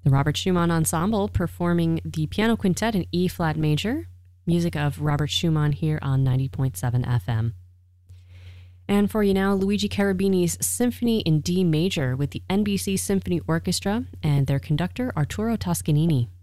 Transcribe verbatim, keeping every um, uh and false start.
The Robert Schumann Ensemble performing the Piano Quintet in E-flat major, music of Robert Schumann here on ninety point seven F M. And for you now, Luigi Cherubini's Symphony in D major with the N B C Symphony Orchestra and their conductor Arturo Toscanini.